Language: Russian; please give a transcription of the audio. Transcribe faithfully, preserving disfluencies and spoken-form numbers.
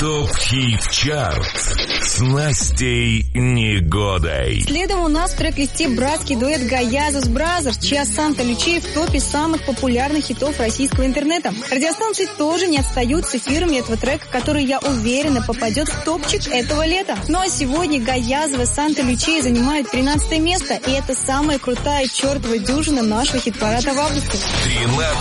Топ-хит-чарт с Настей Негодой. Следом у нас в трек-листе братский дуэт Гаязов Бразерс, чья Санта Лючия в топе самых популярных хитов российского интернета. Радиостанции тоже не отстают с эфирами этого трека, который, я уверена, попадет в топчик этого лета. Ну а сегодня Гаязова Санта Лючия занимают тринадцатое место, и это самая крутая чертова дюжина нашего хит-парада в августе. тринадцатое